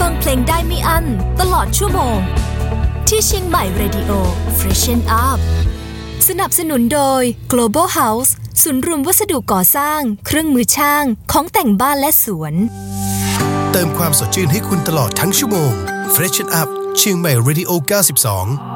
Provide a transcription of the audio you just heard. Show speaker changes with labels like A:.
A: ฟังเพลงได้ไม่อั้นตลอดชั่วโมงที่เชียงใหม่ Radio Freshen Up สนับสนุนโดย Global House ศูนย์รวมวัสดุก่อสร้างเครื่องมือช่างของแต่งบ้านและสวน
B: เติมความสดชื่นให้คุณตลอดทั้งชั่วโมง Freshen Up เชียงใหม่ Radio 92